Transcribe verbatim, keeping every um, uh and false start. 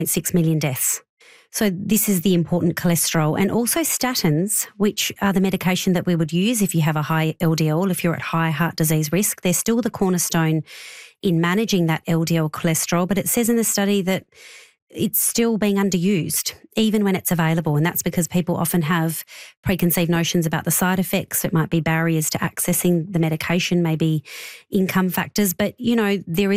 six million deaths. So this is the important cholesterol. And also statins, which are the medication that we would use if you have a high L D L, if you're at high heart disease risk. They're still the cornerstone in managing that L D L cholesterol. But it says in the study that it's still being underused, even when it's available. And that's because people often have preconceived notions about the side effects. It might be barriers to accessing the medication, maybe income factors. But, you know, there is